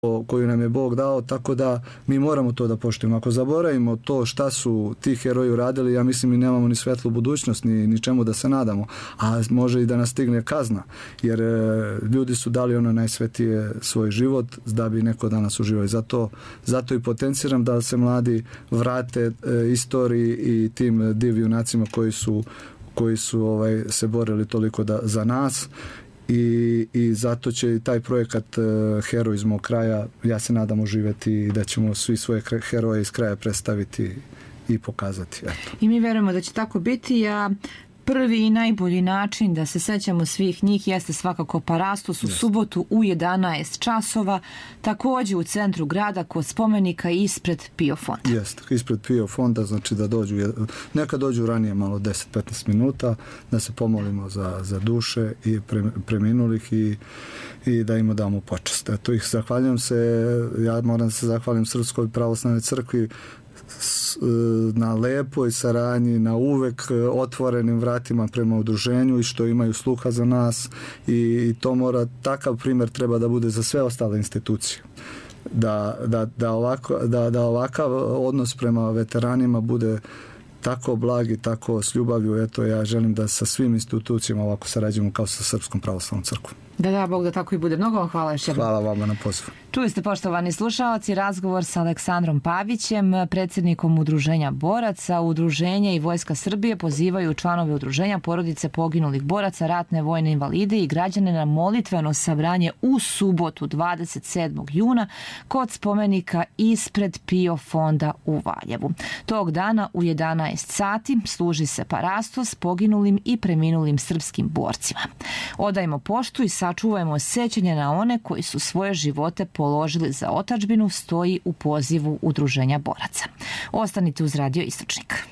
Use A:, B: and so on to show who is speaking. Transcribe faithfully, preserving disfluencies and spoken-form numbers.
A: koju nam je Bog dao, tako da mi moramo to da poštujemo. Ako zaboravimo to šta su ti heroji uradili, ja mislim mi nemamo ni svetlu budućnost, ni, ni čemu da se nadamo, a može i da nas stigne kazna, jer e, ljudi su dali ono najsvetije, svoj život, da bi neko danas uživao. Zato, zato i potenciram da se mladi vrate e, istoriji i tim div junacima koji su, koji su ovaj, se borili toliko da, za nas. I, i zato će i taj projekat uh, Heroj iz mog kraja, ja se nadam, uživeti i da ćemo svi svoje heroje iz kraja predstaviti i pokazati. Eto.
B: I mi verujemo da će tako biti, a prvi i najbolji način da se sećamo svih njih jeste svakako Parastos u yes. subotu u jedanaest časova, također u centru grada kod spomenika ispred Pio fonda.
A: Jeste, ispred Pio fonda, znači da dođu, neka dođu ranije malo deset do petnaest minuta, da se pomolimo za, za duše i pre, preminulih i, i da im damo počast. Eto ih, zahvaljujem se, ja moram da se zahvalim Srpskoj pravoslavnoj crkvi na lepoj saradnji, na uvek otvorenim vratima prema udruženju i što imaju sluha za nas i to mora, takav primjer treba da bude za sve ostale institucije. Da, da, da, ovako, da, da ovakav odnos prema veteranima bude tako blag i tako s ljubavlju. Eto, ja želim da sa svim institucijama ovako sarađujemo kao sa Srpskom pravoslavnom crkvom.
B: Da, da, Bog da tako i bude. Mnogo vam hvala još jednom.
A: Hvala vama na pozivu.
B: Čuli ste, poštovani slušalci, razgovor sa Aleksandrom Pavićem, predsjednikom Udruženja boraca. Udruženje i Vojska Srbije pozivaju članove udruženja, porodice poginulih boraca, ratne vojne invalide i građane na molitveno sabranje u subotu dvadeset sedmog juna kod spomenika ispred Pio fonda u Valjevu. Tog dana u jedanaest sati služi se Parastos poginulim i preminulim srpskim borcima. Odajmo poštu i sačuvajmo sećanje na one koji su svoje živote položili za otadžbinu, stoji u pozivu Udruženja boraca. Ostanite uz Radio Istočnik.